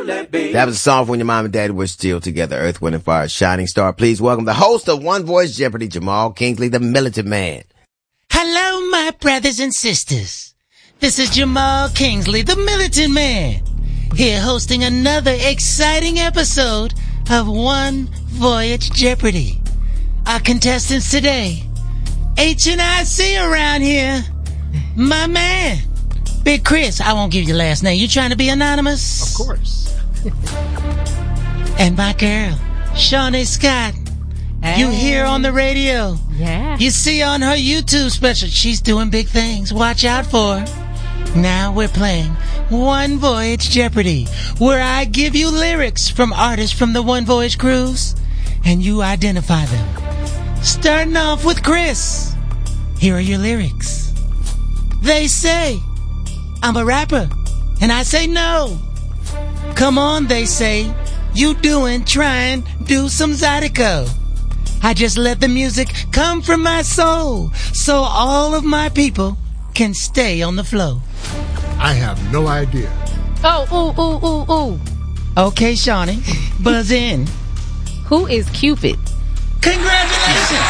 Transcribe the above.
That was a song from when your mom and daddy were still together. Earth, Wind, and Fire, Shining Star. Please welcome the host of One Voice Jeopardy, Jamal Kingsley, the Militant Man. Hello, my brothers and sisters. This is Jamal Kingsley, the Militant Man, here hosting another exciting episode of One Voyage Jeopardy. Our contestants today, H&IC around here, my man, Big Chris. I won't give you your last name. You trying to be anonymous? Of course. And my girl, Shawnee Scott. Hey. You hear on the radio. Yeah. You see on her YouTube special, she's doing big things. Watch out for her. Now we're playing One Voyage Jeopardy, where I give you lyrics from artists from the One Voyage cruise, and you identify them. Starting off with Chris. Here are your lyrics. They say I'm a rapper, and I say no. Come on, they say. You trying, do some Zydeco. I just let the music come from my soul, so all of my people can stay on the flow. I have no idea. Oh. Okay, Shawnee, buzz in. Who is Cupid? Congratulations!